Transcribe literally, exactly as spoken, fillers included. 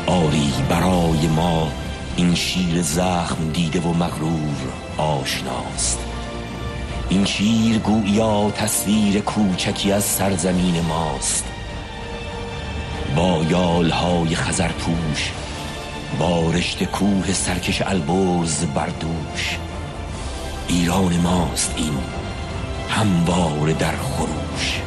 آری برای ما این شیر زخم دیده و مغرور آشناست. این شیر گویا تصویر کوچکی از سرزمین ماست، با یالهای خزرپوش، با رشت کوه سرکش البرز بر دوش. ایران ماست این همواره در خروش.